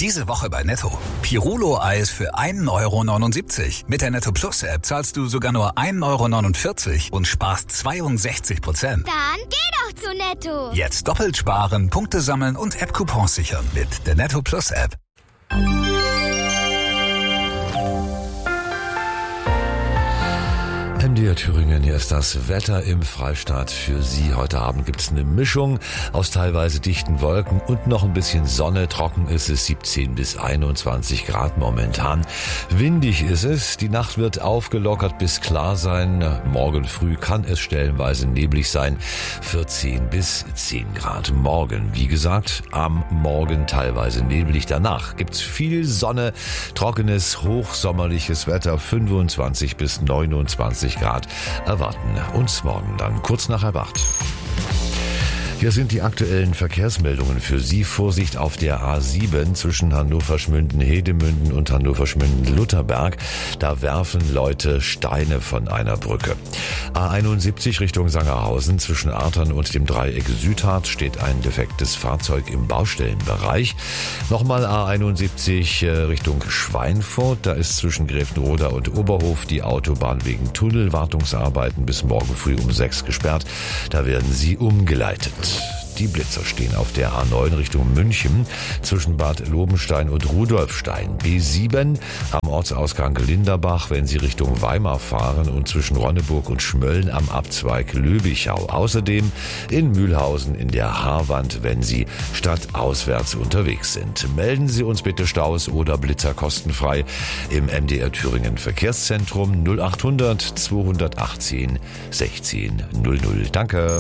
Diese Woche bei Netto. Pirulo-Eis für 1,79 €. Mit der Netto Plus App zahlst du sogar nur 1,49 € und sparst 62%. Dann geh doch zu Netto. Jetzt doppelt sparen, Punkte sammeln und App-Coupons sichern mit der Netto Plus App. MDR Thüringen, hier ist das Wetter im Freistaat für Sie. Heute Abend gibt's eine Mischung aus teilweise dichten Wolken und noch ein bisschen Sonne. Trocken ist es, 17 bis 21 Grad momentan. Windig ist es, die Nacht wird aufgelockert bis klar sein. Morgen früh kann es stellenweise neblig sein, 14 bis 10 Grad. Morgen, wie gesagt, am Morgen teilweise neblig. Danach gibt's viel Sonne, trockenes, hochsommerliches Wetter, 25 bis 29 Grad erwarten uns morgen dann kurz nach 8. Hier sind die aktuellen Verkehrsmeldungen für Sie. Vorsicht auf der A7 zwischen Hannover-Schmünden-Hedemünden und Hannover-Schmünden-Lutherberg. Da werfen Leute Steine von einer Brücke. A71 Richtung Sangerhausen zwischen Artern und dem Dreieck Südharz steht ein defektes Fahrzeug im Baustellenbereich. Nochmal A71 Richtung Schweinfurt. Da ist zwischen Grevenroda und Oberhof die Autobahn wegen Tunnelwartungsarbeiten bis morgen früh um 6 gesperrt. Da werden sie umgeleitet. Die Blitzer stehen auf der A9 Richtung München zwischen Bad Lobenstein und Rudolfstein. B7 am Ortsausgang Linderbach, wenn Sie Richtung Weimar fahren und zwischen Ronneburg und Schmölln am Abzweig Löbichau. Außerdem in Mühlhausen in der Haarwand, wenn Sie stadtauswärts unterwegs sind. Melden Sie uns bitte Staus oder Blitzer kostenfrei im MDR Thüringen Verkehrszentrum 0800 218 16 00. Danke.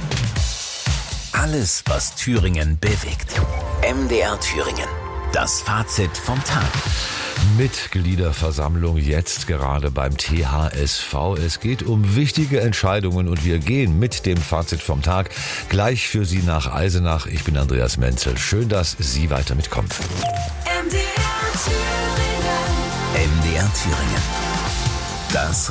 Alles, was Thüringen bewegt. MDR Thüringen. Das Fazit vom Tag. Mitgliederversammlung jetzt gerade beim THSV. Es geht um wichtige Entscheidungen und wir gehen mit dem Fazit vom Tag gleich für Sie nach Eisenach. Ich bin Andreas Menzel. Schön, dass Sie weiter mitkommen. MDR Thüringen. MDR Thüringen. Das